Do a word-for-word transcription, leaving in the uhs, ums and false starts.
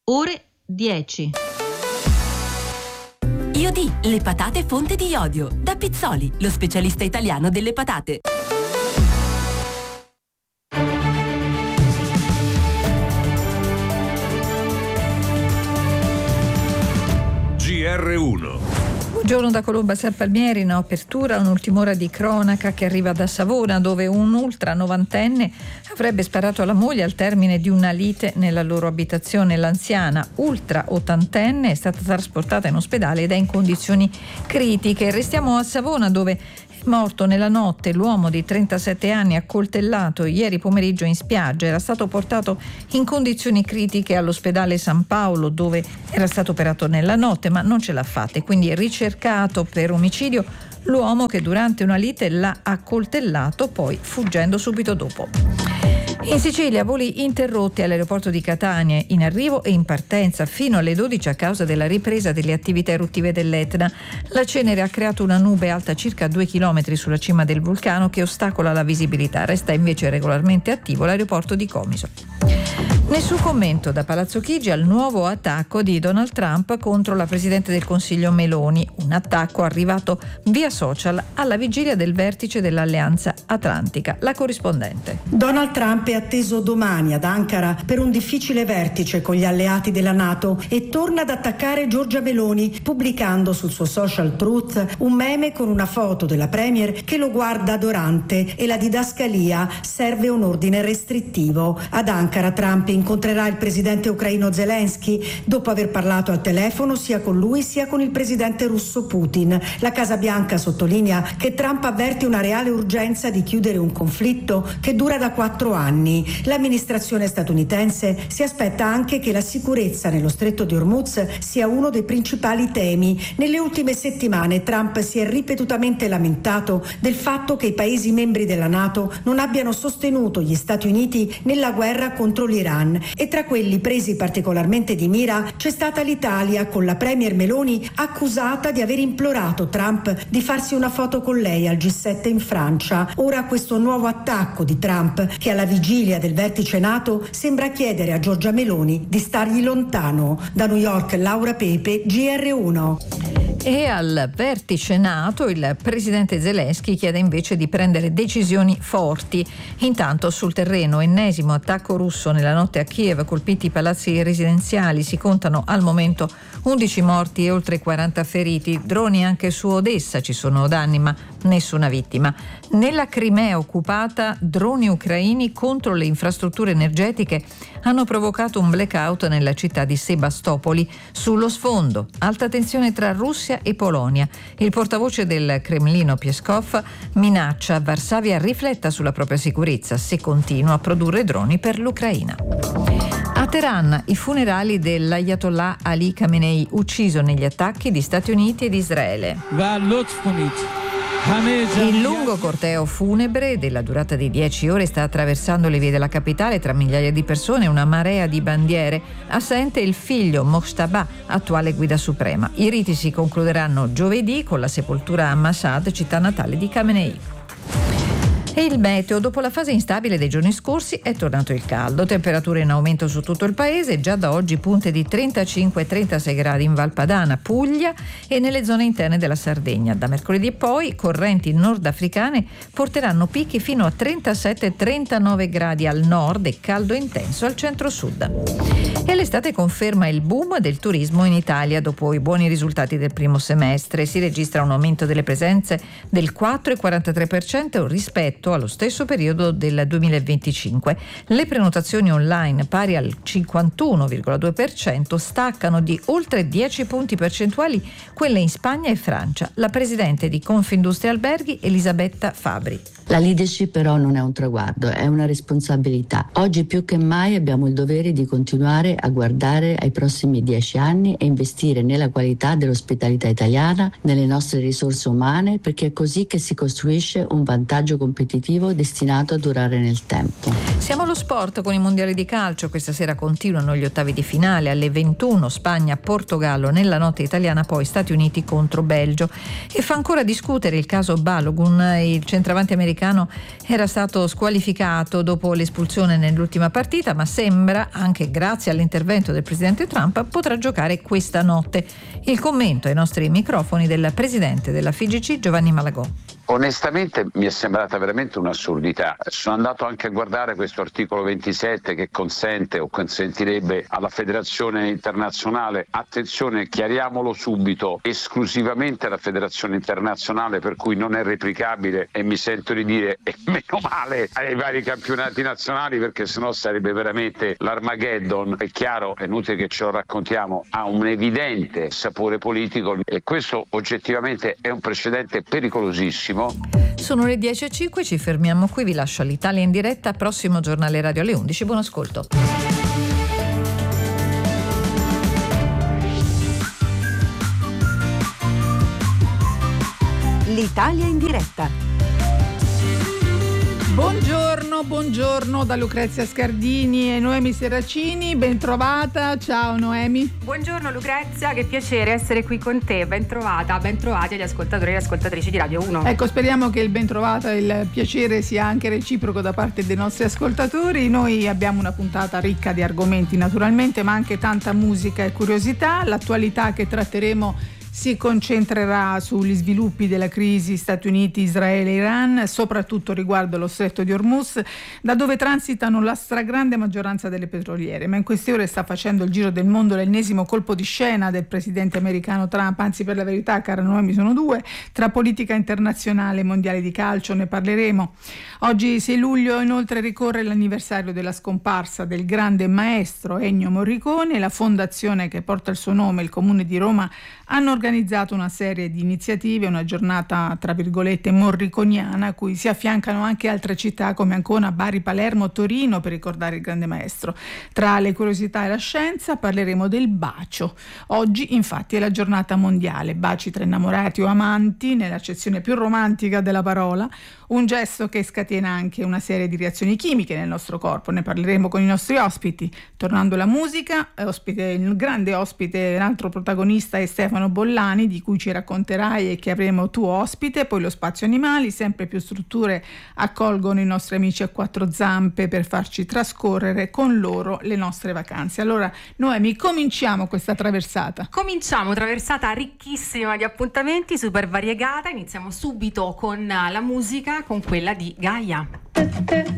ore dieci. Iodì, le patate fonte di iodio. Da Pizzoli, lo specialista italiano delle patate. G R uno. Buongiorno da Colomba San Palmieri, in apertura un'ultima ora di cronaca che arriva da Savona, dove un ultra novantenne avrebbe sparato alla moglie al termine di una lite nella loro abitazione. L'anziana ultra ottantenne è stata trasportata in ospedale ed è in condizioni critiche. Restiamo a Savona, dove è morto nella notte l'uomo di trentasette anni accoltellato ieri pomeriggio in spiaggia. Era stato portato in condizioni critiche all'ospedale San Paolo, dove era stato operato nella notte, ma non ce l'ha fatta e quindi è ricercato per omicidio l'uomo che durante una lite l'ha accoltellato, poi fuggendo subito dopo. In Sicilia voli interrotti all'aeroporto di Catania, in arrivo e in partenza fino alle dodici a causa della ripresa delle attività eruttive dell'Etna. La cenere ha creato una nube alta circa due chilometri sulla cima del vulcano che ostacola la visibilità. Resta invece regolarmente attivo l'aeroporto di Comiso. Nessun commento da Palazzo Chigi al nuovo attacco di Donald Trump contro la Presidente del Consiglio Meloni, un attacco arrivato via social alla vigilia del vertice dell'Alleanza Atlantica. La corrispondente. Donald Trump è atteso domani ad Ankara per un difficile vertice con gli alleati della NATO e torna ad attaccare Giorgia Meloni, pubblicando sul suo social Truth un meme con una foto della Premier che lo guarda adorante e la didascalia serve un ordine restrittivo. Ad Ankara Trump incontrerà il presidente ucraino Zelensky dopo aver parlato al telefono sia con lui sia con il presidente russo Putin. La Casa Bianca sottolinea che Trump avverte una reale urgenza di chiudere un conflitto che dura da quattro anni. L'amministrazione statunitense si aspetta anche che la sicurezza nello stretto di Hormuz sia uno dei principali temi. Nelle ultime settimane Trump si è ripetutamente lamentato del fatto che i paesi membri della NATO non abbiano sostenuto gli Stati Uniti nella guerra contro l'Iran. E tra quelli presi particolarmente di mira c'è stata l'Italia, con la Premier Meloni accusata di aver implorato Trump di farsi una foto con lei al G sette in Francia. Ora questo nuovo attacco di Trump, che alla vigilia del vertice NATO sembra chiedere a Giorgia Meloni di stargli lontano. Da New York, Laura Pepe, G R uno. E al vertice NATO il presidente Zelensky chiede invece di prendere decisioni forti. Intanto sul terreno, ennesimo attacco russo nella notte a Kiev, colpiti i palazzi residenziali, si contano al momento undici morti e oltre quaranta feriti. Droni anche su Odessa, ci sono danni ma nessuna vittima. Nella Crimea occupata, droni ucraini contro le infrastrutture energetiche hanno provocato un blackout nella città di Sebastopoli. Sullo sfondo, alta tensione tra Russia e Polonia. Il portavoce del Cremlino Peskov minaccia Varsavia rifletta sulla propria sicurezza se continua a produrre droni per l'Ucraina. A Teheran i funerali dell'Ayatollah Ali Khamenei, ucciso negli attacchi di Stati Uniti ed Israele. Il lungo corteo funebre della durata di dieci ore sta attraversando le vie della capitale tra migliaia di persone e una marea di bandiere. Assente il figlio Mojtaba, attuale guida suprema. I riti si concluderanno giovedì con la sepoltura a Mashhad, città natale di Khamenei. E il meteo, dopo la fase instabile dei giorni scorsi, è tornato il caldo. Temperature in aumento su tutto il paese, già da oggi punte di trentacinque trentasei gradi in Valpadana, Puglia e nelle zone interne della Sardegna. Da mercoledì poi correnti nordafricane porteranno picchi fino a trentasette trentanove gradi al nord e caldo intenso al centro-sud. E l'estate conferma il boom del turismo in Italia. Dopo i buoni risultati del primo semestre si registra un aumento delle presenze del quattro virgola quarantatré per cento rispetto allo stesso periodo del duemilaventicinque. Le prenotazioni online, pari al cinquantuno virgola due per cento, staccano di oltre dieci punti percentuali quelle in Spagna e Francia. La presidente di Confindustria Alberghi, Elisabetta Fabri. La leadership però non è un traguardo, è una responsabilità. Oggi più che mai abbiamo il dovere di continuare a guardare ai prossimi dieci anni e investire nella qualità dell'ospitalità italiana, nelle nostre risorse umane, perché è così che si costruisce un vantaggio competitivo destinato a durare nel tempo. Siamo allo sport con i mondiali di calcio. Questa sera continuano gli ottavi di finale alle ventuno, Spagna-Portogallo, nella notte italiana poi Stati Uniti contro Belgio. E fa ancora discutere il caso Balogun, il centravanti americano sudafricano era stato squalificato dopo l'espulsione nell'ultima partita, ma sembra, anche grazie all'intervento del presidente Trump, potrà giocare questa notte. Il commento ai nostri microfoni del presidente della F I G C, Giovanni Malagò. Onestamente mi è sembrata veramente un'assurdità. Sono andato anche a guardare questo articolo ventisette che consente o consentirebbe alla Federazione Internazionale, attenzione, chiariamolo subito, esclusivamente alla Federazione Internazionale, per cui non è replicabile, e mi sento di dire e meno male ai vari campionati nazionali, perché sennò sarebbe veramente l'Armageddon. È chiaro, è inutile che ce lo raccontiamo, ha un evidente sapore politico e questo oggettivamente è un precedente pericolosissimo. Sono le dieci e cinque, ci fermiamo qui, vi lascio all'Italia in diretta, prossimo giornale radio alle undici, buon ascolto. L'Italia in diretta. Buongiorno, buongiorno da Lucrezia Scardini e Noemi Serracini, ben trovata, ciao Noemi. Buongiorno Lucrezia, che piacere essere qui con te, ben trovata, ben trovati agli ascoltatori e le ascoltatrici di Radio uno. Ecco, speriamo che il ben trovata e il piacere sia anche reciproco da parte dei nostri ascoltatori. Noi abbiamo una puntata ricca di argomenti naturalmente, ma anche tanta musica e curiosità. L'attualità che tratteremo si concentrerà sugli sviluppi della crisi Stati Uniti, Israele e Iran, soprattutto riguardo lo stretto di Hormuz, da dove transitano la stragrande maggioranza delle petroliere. Ma in queste ore sta facendo il giro del mondo l'ennesimo colpo di scena del presidente americano Trump, anzi per la verità, cara Noemi, sono due, tra politica internazionale e mondiale di calcio, ne parleremo. Oggi sei luglio inoltre ricorre l'anniversario della scomparsa del grande maestro Ennio Morricone e la fondazione che porta il suo nome, il Comune di Roma, hanno organizzato una serie di iniziative, una giornata tra virgolette morriconiana, a cui si affiancano anche altre città come Ancona, Bari, Palermo, Torino, per ricordare il grande maestro. Tra le curiosità e la scienza parleremo del bacio. Oggi infatti è la giornata mondiale, baci tra innamorati o amanti, nell'accezione più romantica della parola, un gesto che scatena anche una serie di reazioni chimiche nel nostro corpo. Ne parleremo con i nostri ospiti. Tornando alla musica, ospite, il grande ospite, l'altro protagonista è Stefano Bollani, di cui ci racconterai e che avremo tu ospite. Poi lo spazio animali, sempre più strutture accolgono i nostri amici a quattro zampe per farci trascorrere con loro le nostre vacanze. Allora Noemi, cominciamo questa traversata. Cominciamo, traversata ricchissima di appuntamenti, super variegata. Iniziamo subito con la musica, con quella di Gaia.